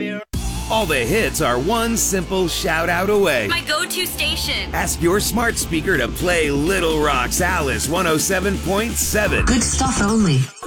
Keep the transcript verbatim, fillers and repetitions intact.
baby. All the hits are one simple shout out away. My go-to station. Ask your smart speaker to play Little Rock's Alice one oh seven point seven. Good stuff only.